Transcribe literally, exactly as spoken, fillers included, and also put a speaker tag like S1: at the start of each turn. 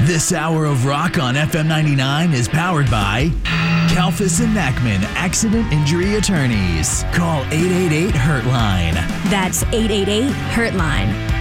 S1: This hour of rock on F M ninety-nine is powered by Kalfas and Mackman Accident Injury Attorneys. Call eight eight eight, hurt line.
S2: That's eight eight eight, hurt line.